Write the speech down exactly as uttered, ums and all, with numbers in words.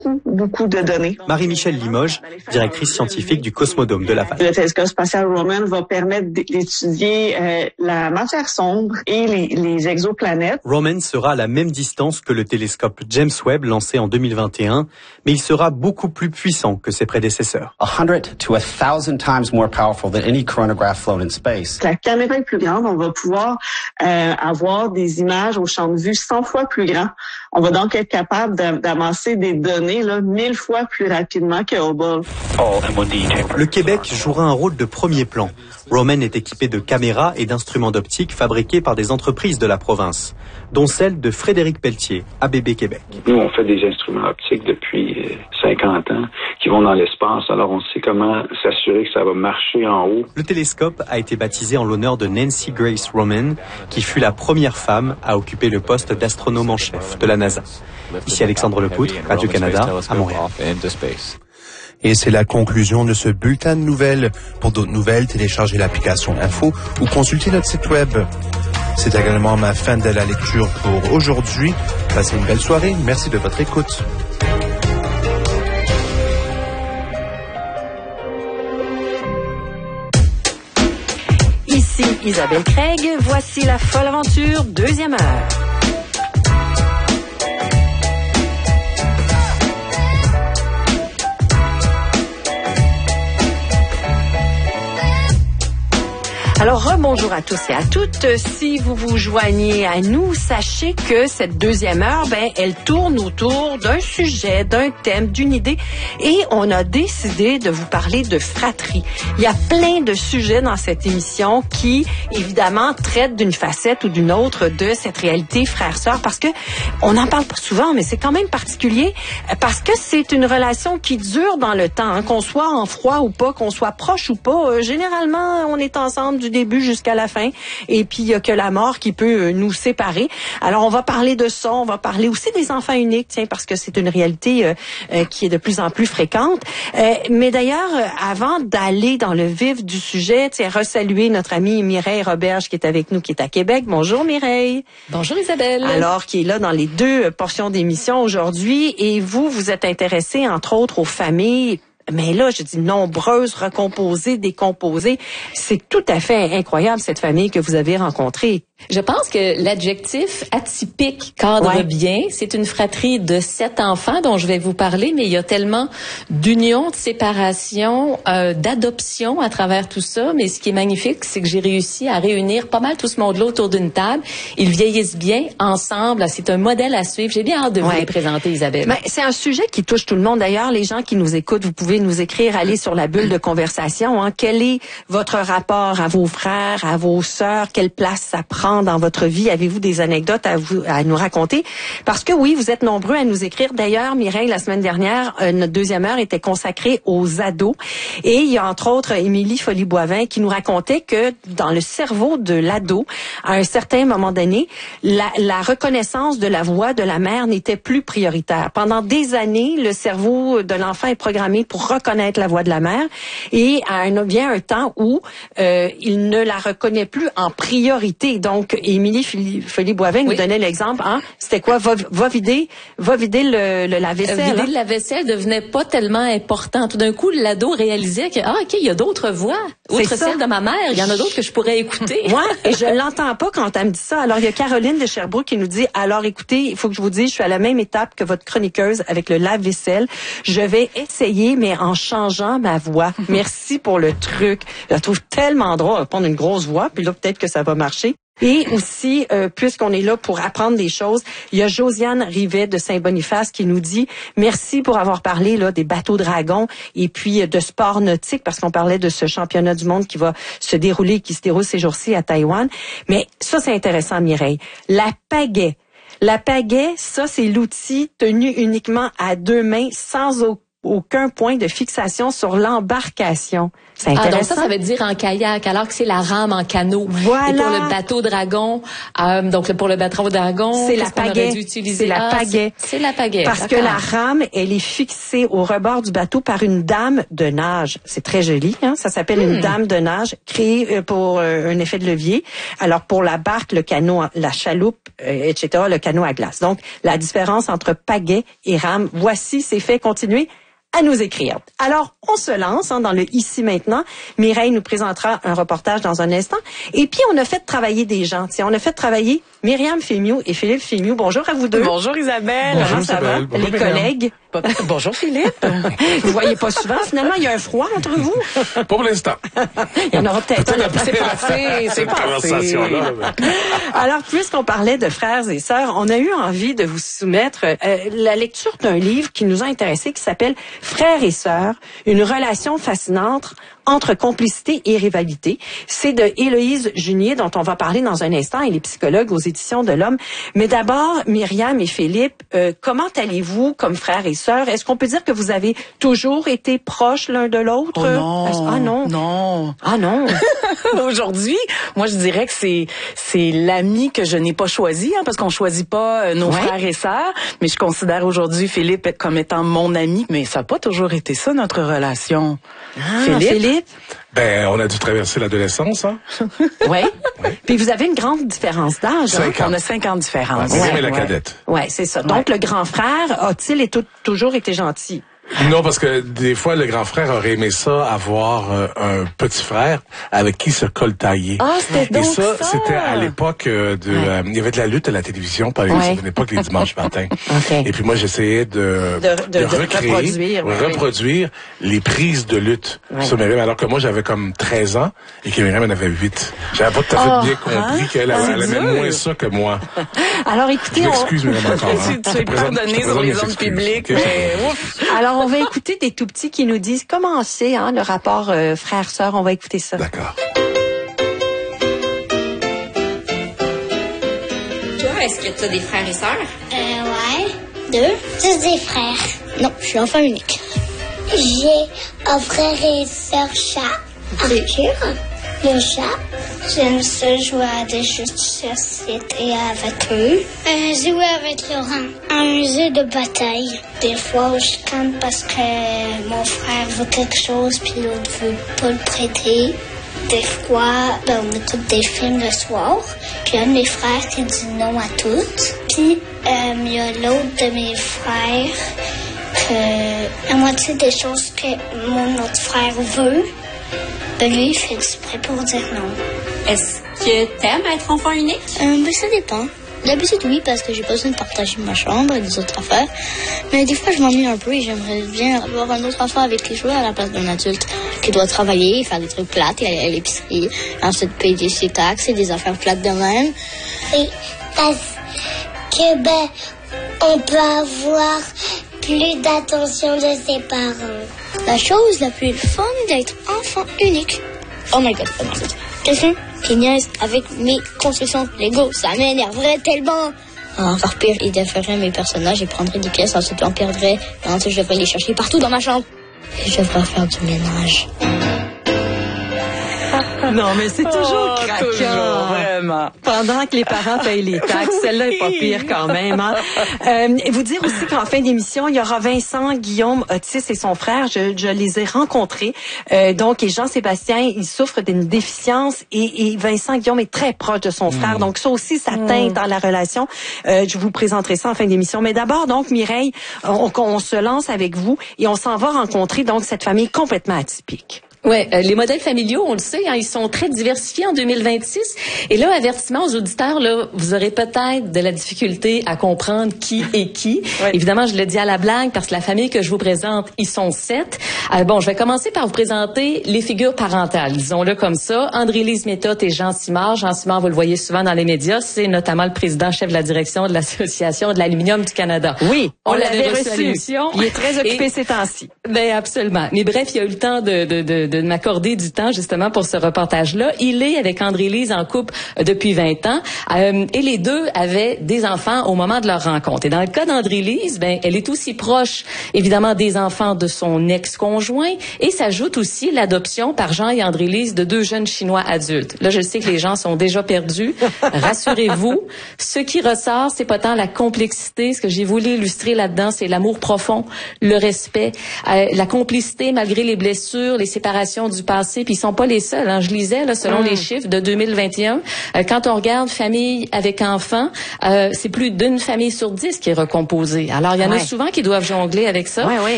beaucoup, beaucoup de données. Marie-Michèle Limoges, directrice scientifique du Cosmodome de Laval. Le télescope spatial Roman va permettre d'étudier euh, la matière sombre et les, les exoplanètes. Roman sera à la même distance que le télescope James Webb lancé en deux mille vingt et un, mais il sera beaucoup plus puissant que ses prédécesseurs. one hundred to one thousand times more powerful than any coronagraph flown in space. La caméra est plus grande, on va pouvoir euh, avoir des images au champ de vue cent fois plus grand. On va donc être capable d'amasser des données là, mille fois plus rapidement que Hubble. Le Québec jouera un rôle de premier plan. Roman est équipé de caméras et d'instruments d'optique fabriqués par des entreprises de la province, dont celle de Frédéric Pelletier, A B B Québec. Nous, on fait des instruments optiques depuis cinquante ans qui vont dans l'espace, alors on sait comment s'assurer que ça va marcher en haut. Le télescope a été baptisé en l'honneur de Nancy Grace Roman, qui fut la première femme à occuper le poste d'astronome en chef de la NASA. Ici Alexandre Lepoutre, Radio-Canada, à Montréal. Et c'est la conclusion de ce bulletin de nouvelles. Pour d'autres nouvelles, téléchargez l'application Info ou consultez notre site web. C'est également ma fin de la lecture pour aujourd'hui. Passez une belle soirée. Merci de votre écoute. Ici Isabelle Craig. Voici la folle aventure, deuxième heure. Alors, rebonjour à tous et à toutes. Si vous vous joignez à nous, sachez que cette deuxième heure, ben, elle tourne autour d'un sujet, d'un thème, d'une idée. Et on a décidé de vous parler de fratrie. Il y a plein de sujets dans cette émission qui, évidemment, traitent d'une facette ou d'une autre de cette réalité frère-sœur parce que on n'en parle pas souvent, mais c'est quand même particulier parce que c'est une relation qui dure dans le temps, hein, qu'on soit en froid ou pas, qu'on soit proche ou pas. Euh, généralement, on est ensemble du début jusqu'à la fin et puis il y a que la mort qui peut nous séparer. Alors on va parler de ça, on va parler aussi des enfants uniques, tiens, parce que c'est une réalité euh, euh, qui est de plus en plus fréquente. Euh, mais d'ailleurs, euh, avant d'aller dans le vif du sujet, tiens, resaluer notre amie Mireille Roberge qui est avec nous, qui est à Québec. Bonjour Mireille. Bonjour Isabelle. Alors, qui est là dans les deux portions d'émission aujourd'hui et vous, vous êtes intéressée entre autres aux familles. Mais là, je dis nombreuses, recomposées, décomposées. C'est tout à fait incroyable, cette famille que vous avez rencontrée. Je pense que l'adjectif atypique cadre ouais. bien. C'est une fratrie de sept enfants dont je vais vous parler, mais il y a tellement d'unions, de séparations, euh, d'adoptions à travers tout ça. Mais ce qui est magnifique, c'est que j'ai réussi à réunir pas mal tout ce monde-là autour d'une table. Ils vieillissent bien ensemble. C'est un modèle à suivre. J'ai bien hâte de vous ouais. les présenter, Isabelle. Mais c'est un sujet qui touche tout le monde. D'ailleurs, les gens qui nous écoutent, vous pouvez nous écrire, aller sur la bulle de conversation. Hein. Quel est votre rapport à vos frères, à vos sœurs? Quelle place ça prend dans votre vie? Avez-vous des anecdotes à vous à nous raconter? Parce que oui, vous êtes nombreux à nous écrire. D'ailleurs, Mireille, la semaine dernière, euh, notre deuxième heure était consacrée aux ados. Et il y a entre autres Émilie Folly-Boivin qui nous racontait que dans le cerveau de l'ado, à un certain moment donné, la, la reconnaissance de la voix de la mère n'était plus prioritaire. Pendant des années, le cerveau de l'enfant est programmé pour reconnaître la voix de la mère. Et à un, vient un temps où euh, il ne la reconnaît plus en priorité. Donc, Émilie Folly-Boivin oui. nous donnait l'exemple, hein? C'était quoi? Va, va vider, va vider le, le lave-vaisselle. Euh, vider hein? le lave-vaisselle devenait pas tellement important. Tout d'un coup, l'ado réalisait que, ah, OK, il y a d'autres voix. Outre celle de ma mère, il y en a d'autres que je pourrais écouter. Moi, et je l'entends pas quand elle me dit ça. Alors, il y a Caroline de Sherbrooke qui nous dit, alors écoutez, il faut que je vous dise, je suis à la même étape que votre chroniqueuse avec le lave-vaisselle. Je vais essayer, mais en changeant ma voix. Merci pour le truc. Je la trouve tellement drôle. Elle va prendre une grosse voix, puis là, peut-être que ça va marcher. Et aussi, euh, puisqu'on est là pour apprendre des choses, il y a Josiane Rivet de Saint-Boniface qui nous dit « Merci pour avoir parlé là des bateaux dragons et puis de sport nautique, parce qu'on parlait de ce championnat du monde qui va se dérouler, qui se déroule ces jours-ci à Taïwan. Mais ça, c'est intéressant, Mireille. La pagaie. La pagaie, ça, c'est l'outil tenu uniquement à deux mains, sans aucun aucun point de fixation sur l'embarcation. C'est intéressant. Ah, donc ça, ça veut dire en kayak, alors que c'est la rame en canot. Voilà. Et pour le bateau dragon, euh, donc pour le bateau dragon, c'est la pagaie. C'est la ah, pagaie. C'est la pagaie. Parce que la rame, elle est fixée au rebord du bateau par une dame de nage. C'est très joli, hein. Ça s'appelle hmm. une dame de nage créée pour euh, un effet de levier. Alors pour la barque, le canot, la chaloupe, euh, et cetera, le canot à glace. Donc la différence entre pagaie et rame. Voici, c'est fait. Continuez à nous écrire. Alors, on se lance hein, dans le ici maintenant. Mireille nous présentera un reportage dans un instant. Et puis, on a fait travailler des gens. T'sais, on a fait travailler Myriam Fémiou et Philippe Fémiou. Bonjour à vous deux. Bonjour Isabelle. Bonjour, Comment ça Isabelle. va? Bonjour, les Myriam. collègues. Bonjour Philippe. Vous voyez pas souvent, finalement, il y a un froid entre vous. Pas pour l'instant. Il y en aura peut-être un. C'est passé, c'est passé. Alors, puisqu'on parlait de frères et sœurs, on a eu envie de vous soumettre euh, la lecture d'un livre qui nous a intéressés, qui s'appelle Frères et sœurs, une relation fascinante entre complicité et rivalité. C'est de Héloïse Junier, dont on va parler dans un instant. Elle est psychologue aux Éditions de l'Homme. Mais d'abord, Myriam et Philippe, euh, comment allez-vous comme frères et sœurs? Est-ce qu'on peut dire que vous avez toujours été proches l'un de l'autre? Oh non. Ah non. Non. Ah non. Aujourd'hui, moi je dirais que c'est c'est l'ami que je n'ai pas choisi, hein, parce qu'on choisit pas euh, nos ouais. frères et sœurs. Mais je considère aujourd'hui Philippe comme étant mon ami. Mais ça n'a pas toujours été ça notre relation. Ah, Philippe. Philippe? Ben, on a dû traverser l'adolescence, hein. Oui. Ouais. Puis vous avez une grande différence d'âge. Hein? On a cinq ans de différence. Ouais, ouais, mais la ouais. cadette. Ouais, c'est ça. Donc, ouais. le grand frère a-t-il été, toujours été gentil? Non, parce que des fois, le grand frère aurait aimé ça, avoir euh, un petit frère avec qui se coltailler. Ah, c'était donc Et ça, ça. c'était à l'époque de... Ouais. Euh, il y avait de la lutte à la télévision, par exemple, ouais. à l'époque, les dimanches matins. Okay. Et puis moi, j'essayais de, de, de, de, de recréer, reproduire, ouais. reproduire les prises de lutte ouais. sur Myriam, alors que moi, j'avais comme treize ans et que Myriam en avait huit. J'avais pas tout à fait oh, bien compris hein? qu'elle ah, elle aimait moins ça que moi. Alors, écoutez... Je m'excuse, on... Myriam, encore. Hein. Tu es pardonné sur les zones publiques, mais... Alors, on va écouter des tout petits qui nous disent comment c'est hein, le rapport euh, frère-sœur. On va écouter ça. D'accord. Toi, est-ce que tu as des frères et sœurs? Euh, ouais. Deux. Juste des frères. Non, je suis enfant unique. J'ai un frère et sœur chat. Arthur. Le chat. J'aime ça jouer à des jeux de société avec eux. Euh, jouer avec Laurent. Un jeu de bataille. Des fois, je chante parce que mon frère veut quelque chose puis l'autre veut pas le prêter. Des fois, ben, on écoute des films le soir. Puis un de mes frères qui dit non à toutes. Puis euh, il y a l'autre de mes frères que la moitié des choses que mon autre frère veut, ben lui, il fait exprès pour dire non. Est-ce que t'aimes être enfant unique? Euh, ben, ça dépend. D'habitude, oui, parce que j'ai pas besoin de partager ma chambre et des autres affaires. Mais des fois, je m'ennuie un peu et j'aimerais bien avoir un autre enfant avec qui jouer à la place d'un adulte qui doit travailler, faire des trucs plates et aller à l'épicerie, ensuite payer ses taxes et des affaires plates de même. Oui, parce que, ben, on peut avoir plus d'attention de ses parents. La chose la plus fun d'être enfant unique. Oh my god, oh my god. Quelqu'un qui niaise avec mes constructions de Lego, ça m'énerverait tellement. Encore pire, il déferait mes personnages et prendrait des pièces, ensuite j'en perdrais, et ensuite je devrais les chercher partout dans ma chambre. Et je devrais faire du ménage. Non, mais c'est toujours oh, craquant. Toujours, vraiment. Pendant que les parents payent les taxes, celle-là est pas pire quand même. Hein? Euh, et vous dire aussi qu'en fin d'émission, il y aura Vincent, Guillaume, Otis et son frère. Je, je les ai rencontrés. Euh, donc, et Jean-Sébastien, il souffre d'une déficience et, et Vincent, Guillaume est très proche de son mmh. frère. Donc, ça aussi, ça teinte mmh. dans la relation. Euh, je vous présenterai ça en fin d'émission. Mais d'abord, donc, Mireille, on, on se lance avec vous et on s'en va rencontrer donc cette famille complètement atypique. Ouais, euh, les modèles familiaux, on le sait, hein, ils sont très diversifiés en deux mille vingt-six. Et là, avertissement aux auditeurs, là, vous aurez peut-être de la difficulté à comprendre qui est qui. Ouais. Évidemment, je le dis à la blague parce que la famille que je vous présente, ils sont sept. Euh, bon, je vais commencer par vous présenter les figures parentales. Disons-le comme ça. André-Lise Méthode et Jean Simard. Jean Simard, vous le voyez souvent dans les médias, c'est notamment le président chef de la direction de l'Association de l'aluminium du Canada. Oui, on, on l'avait reçu. À l'émission. Il est très occupé et, ces temps-ci. Ben absolument. Mais bref, il y a eu le temps de, de, de de m'accorder du temps justement pour ce reportage-là. Il est avec André-Lise en couple depuis vingt ans euh, et les deux avaient des enfants au moment de leur rencontre. Et dans le cas d'André-Lise, ben elle est aussi proche évidemment des enfants de son ex-conjoint et s'ajoute aussi l'adoption par Jean et André-Lise de deux jeunes Chinois adultes. Là, je sais que les gens sont déjà perdus. Rassurez-vous, ce qui ressort, c'est pas tant la complexité. Ce que j'ai voulu illustrer là-dedans, c'est l'amour profond, le respect, euh, la complicité malgré les blessures, les séparations du passé. Puis ils sont pas les seuls. Hein. Je lisais, là, selon mmh. les chiffres de deux mille vingt et un, euh, quand on regarde famille avec enfants, euh, c'est plus d'une famille sur dix qui est recomposée. Alors, il y en ouais. a souvent qui doivent jongler avec ça. Ouais, ouais.